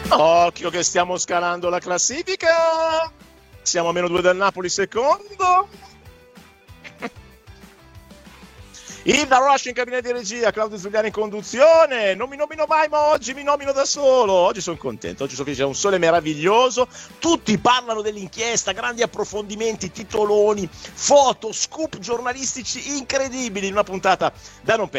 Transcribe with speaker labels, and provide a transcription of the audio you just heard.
Speaker 1: Occhio che stiamo scalando la classifica. Siamo a -2 del Napoli secondo. Il Da Rush in cabina di regia, Claudio Zuliani in conduzione. Non mi nomino mai, ma oggi mi nomino da solo. Oggi sono contento, oggi so che c'è un sole meraviglioso. Tutti parlano dell'inchiesta, grandi approfondimenti, titoloni, foto, scoop giornalistici incredibili in una puntata da non perdere.